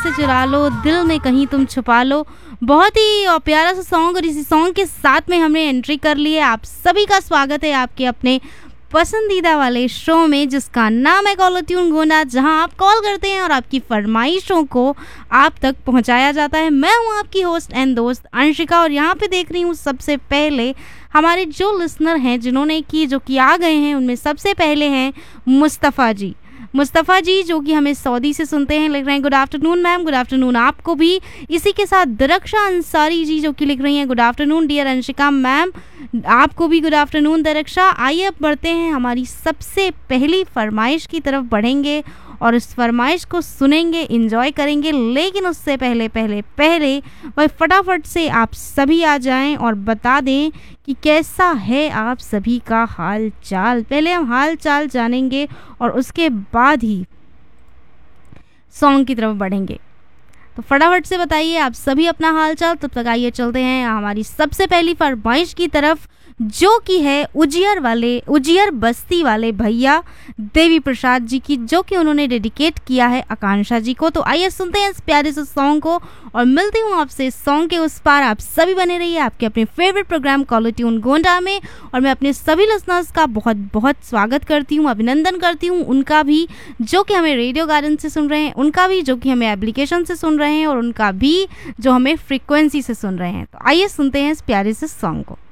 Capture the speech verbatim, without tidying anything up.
से चुरा लो, दिल में कहीं तुम छुपा लो। बहुत ही अ, प्यारा सा सॉन्ग, और इसी सॉन्ग के साथ में हमने एंट्री कर ली है। आप सभी का स्वागत है आपके अपने पसंदीदा वाले शो में, जिसका नाम है कॉलर ट्यून गोंडा, जहां आप कॉल करते हैं और आपकी फरमाइशों को आप तक पहुंचाया जाता है। मैं हूं आपकी होस्ट एंड दोस्त अंशिका, और यहां पे देख रही हूं सबसे पहले हमारे जो लिसनर हैं जिन्होंने की जो कि आ गए हैं, उनमें सबसे पहले हैं मुस्तफ़ा जी। मुस्तफ़ा जी जो कि हमें सऊदी से सुनते हैं, लिख रहे हैं good afternoon ma'am. Good afternoon आपको भी। इसी के साथ दरक्षा अंसारी जी जो कि लिख रही हैं good afternoon dear Anshika ma'am, आपको भी गुड आफ्टरनून दरक्षा। आइए अब बढ़ते हैं, हमारी सबसे पहली फरमाइश की तरफ बढ़ेंगे और इस फरमाइश को सुनेंगे, एंजॉय करेंगे। लेकिन उससे पहले पहले पहले वह फटाफट से आप सभी आ जाएं और बता दें कि कैसा है आप सभी का हाल चाल। पहले हम हाल चाल जानेंगे और उसके बाद ही सॉन्ग की तरफ बढ़ेंगे। तो फटाफट से बताइए आप सभी अपना हाल चाल। तब तक आइए चलते हैं हमारी सबसे पहली फरमाइश की तरफ, जो कि है उजियर वाले उजियर बस्ती वाले भैया देवी प्रसाद जी की, जो कि उन्होंने डेडिकेट किया है आकांक्षा जी को। तो आइए सुनते हैं इस प्यारे से सॉन्ग को और मिलती हूँ आपसे सॉन्ग के उस पार। आप सभी बने रहिए आपके अपने favourite programme caller tune Gonda में, और मैं अपने सभी लिसनर्स का बहुत बहुत स्वागत करती हूँ, अभिनंदन करती हूँ उनका भी जो कि हमें रेडियो गार्डन से सुन रहे हैं, उनका भी जो कि हमें एप्लीकेशन से सुन रहे हैं, और उनका भी जो हमें फ्रीक्वेंसी से सुन रहे हैं। तो आइए सुनते हैं इस प्यारे से सॉन्ग को।